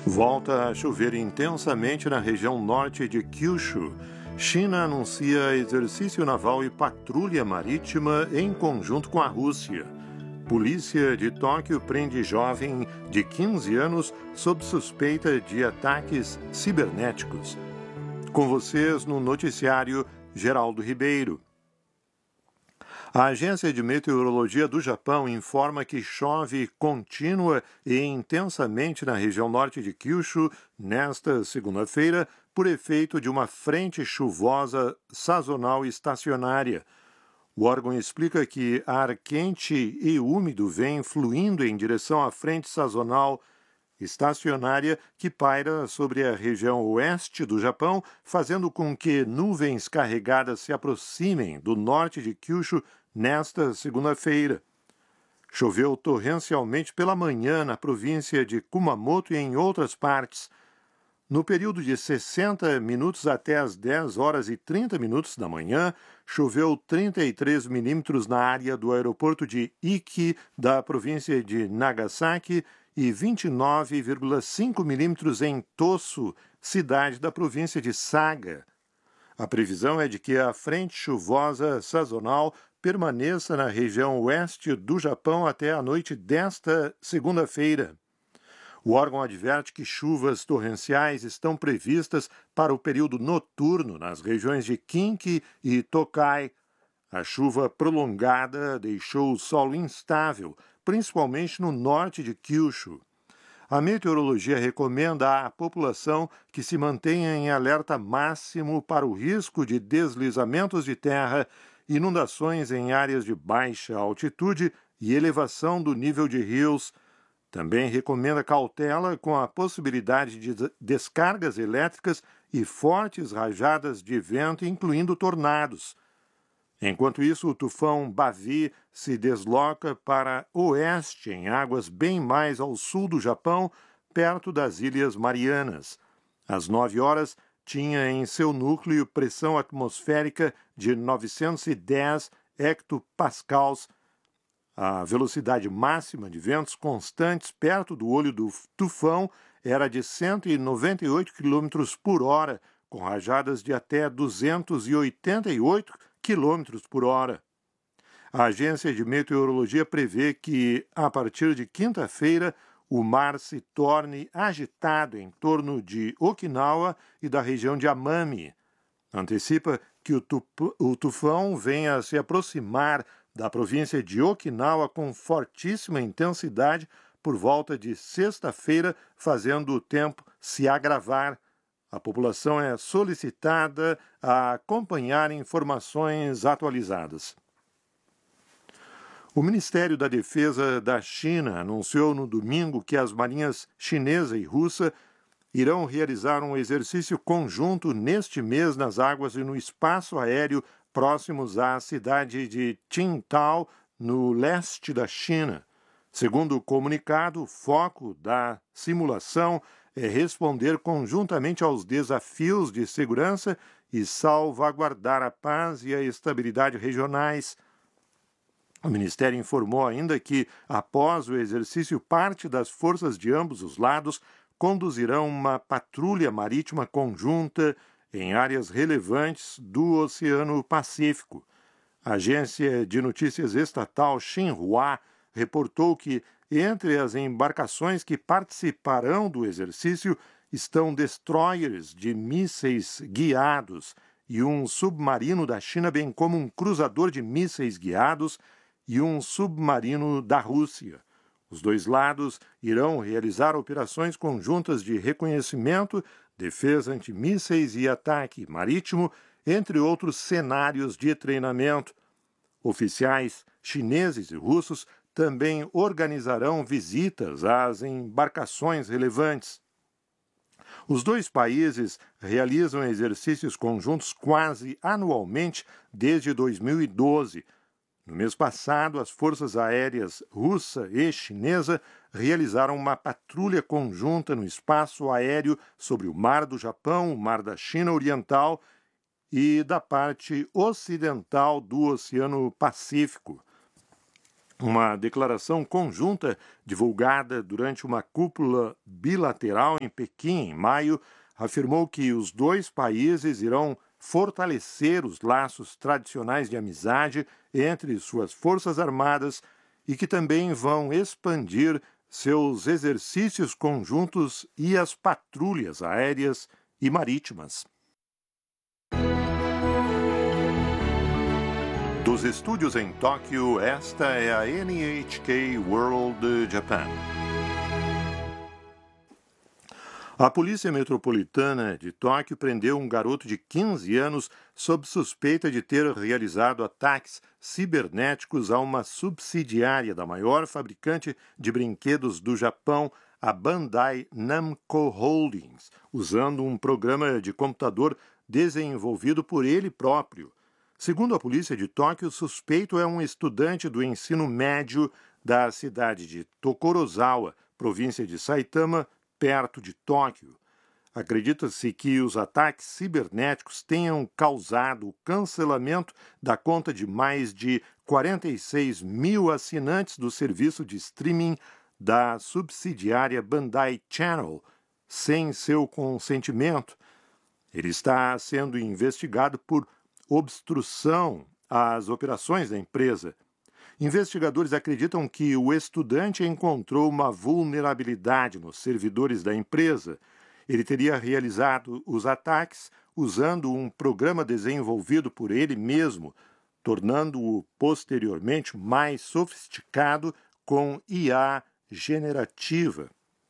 Volta a chover intensamente na região norte de Kyushu. China anuncia exercício naval e patrulha marítima em conjunto com a Rússia. Polícia de Tóquio prende jovem de 15 anos sob suspeita de ataques cibernéticos. Com vocês no noticiário Geraldo Ribeiro. A Agência de Meteorologia do Japão informa que chove contínua e intensamente na região norte de Kyushu nesta segunda-feira por efeito de uma frente chuvosa sazonal estacionária. O órgão explica que ar quente e úmido vem fluindo em direção à frente sazonal estacionária que paira sobre a região oeste do Japão, fazendo com que nuvens carregadas se aproximem do norte de Kyushu nesta segunda-feira. Choveu torrencialmente pela manhã na província de Kumamoto e em outras partes. No período de 60 minutos até as 10 horas e 30 minutos da manhã, choveu 33 milímetros na área do aeroporto de Iki, da província de Nagasaki, e 29,5 milímetros em Tosu, cidade da província de Saga. A previsão é de que a frente chuvosa sazonal permaneça na região oeste do Japão até a noite desta segunda-feira. O órgão adverte que chuvas torrenciais estão previstas para o período noturno nas regiões de Kinki e Tokai. A chuva prolongada deixou o solo instável, principalmente no norte de Kyushu. A meteorologia recomenda à população que se mantenha em alerta máximo para o risco de deslizamentos de terra, inundações em áreas de baixa altitude e elevação do nível de rios. Também recomenda cautela com a possibilidade de descargas elétricas e fortes rajadas de vento, incluindo tornados. Enquanto isso, o tufão Bavi se desloca para oeste, em águas bem mais ao sul do Japão, perto das Ilhas Marianas. Às 9 horas, tinha em seu núcleo pressão atmosférica de 910 hectopascals. A velocidade máxima de ventos constantes perto do olho do tufão era de 198 km por hora, com rajadas de até 288 km por hora. A Agência de Meteorologia prevê que, a partir de quinta-feira, o mar se torne agitado em torno de Okinawa e da região de Amami. Antecipa que o tufão venha a se aproximar da província de Okinawa com fortíssima intensidade por volta de sexta-feira, fazendo o tempo se agravar. A população é solicitada a acompanhar informações atualizadas. O Ministério da Defesa da China anunciou no domingo que as marinhas chinesa e russa irão realizar um exercício conjunto neste mês nas águas e no espaço aéreo próximos à cidade de Qingdao, no leste da China. Segundo o comunicado, o foco da simulação é responder conjuntamente aos desafios de segurança e salvaguardar a paz e a estabilidade regionais. O Ministério informou ainda que, após o exercício, parte das forças de ambos os lados conduzirão uma patrulha marítima conjunta em áreas relevantes do Oceano Pacífico. A agência de notícias estatal Xinhua reportou que, entre as embarcações que participarão do exercício, estão destroyers de mísseis guiados e um submarino da China, bem como um cruzador de mísseis guiados e um submarino da Rússia. Os dois lados irão realizar operações conjuntas de reconhecimento, defesa antimísseis e ataque marítimo, entre outros cenários de treinamento. Oficiais chineses e russos também organizarão visitas às embarcações relevantes. Os dois países realizam exercícios conjuntos quase anualmente desde 2012. No mês passado, as forças aéreas russa e chinesa realizaram uma patrulha conjunta no espaço aéreo sobre o Mar do Japão, o Mar da China Oriental e da parte ocidental do Oceano Pacífico. Uma declaração conjunta divulgada durante uma cúpula bilateral em Pequim, em maio, afirmou que os dois países irão fortalecer os laços tradicionais de amizade entre suas forças armadas e que também vão expandir seus exercícios conjuntos e as patrulhas aéreas e marítimas. Dos estúdios em Tóquio, esta é a NHK World Japan. A Polícia Metropolitana de Tóquio prendeu um garoto de 15 anos sob suspeita de ter realizado ataques cibernéticos a uma subsidiária da maior fabricante de brinquedos do Japão, a Bandai Namco Holdings, usando um programa de computador desenvolvido por ele próprio. Segundo a polícia de Tóquio, o suspeito é um estudante do ensino médio da cidade de Tokorozawa, província de Saitama, perto de Tóquio. Acredita-se que os ataques cibernéticos tenham causado o cancelamento da conta de mais de 46 mil assinantes do serviço de streaming da subsidiária Bandai Channel, sem seu consentimento. Ele está sendo investigado por obstrução às operações da empresa. Investigadores acreditam que o estudante encontrou uma vulnerabilidade nos servidores da empresa. Ele teria realizado os ataques usando um programa desenvolvido por ele mesmo, tornando-o posteriormente mais sofisticado com IA generativa.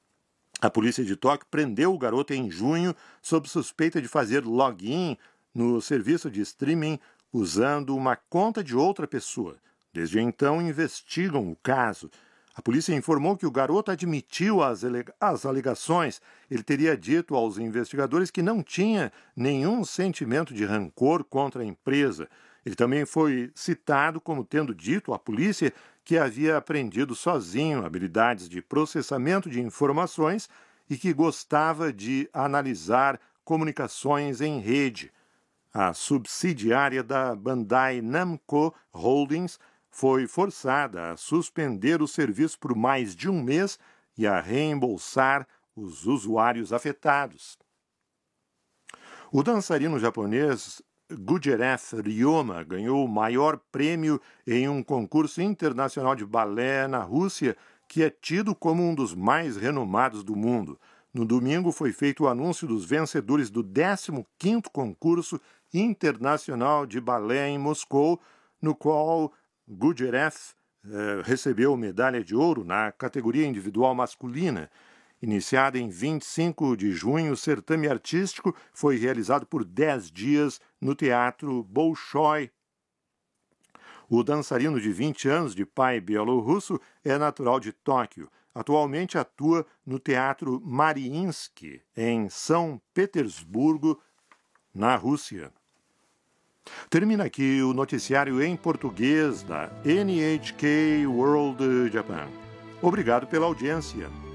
A polícia de Tóquio prendeu o garoto em junho sob suspeita de fazer login no serviço de streaming usando uma conta de outra pessoa. Desde então, investigam o caso. A polícia informou que o garoto admitiu as alegações. Ele teria dito aos investigadores que não tinha nenhum sentimento de rancor contra a empresa. Ele também foi citado como tendo dito à polícia que havia aprendido sozinho habilidades de processamento de informações e que gostava de analisar comunicações em rede. A subsidiária da Bandai Namco Holdings foi forçada a suspender o serviço por mais de um mês e a reembolsar os usuários afetados. O dançarino japonês Gujereth Ryoma ganhou o maior prêmio em um concurso internacional de balé na Rússia, que é tido como um dos mais renomados do mundo. No domingo foi feito o anúncio dos vencedores do 15º concurso internacional de balé em Moscou, no qual Gujereth recebeu medalha de ouro na categoria individual masculina. Iniciado em 25 de junho, o certame artístico foi realizado por 10 dias no Teatro Bolshoi. O dançarino de 20 anos, de pai bielorrusso, é natural de Tóquio. Atualmente atua no Teatro Mariinsky, em São Petersburgo, na Rússia. Termina aqui o noticiário em português da NHK World Japan. Obrigado pela audiência.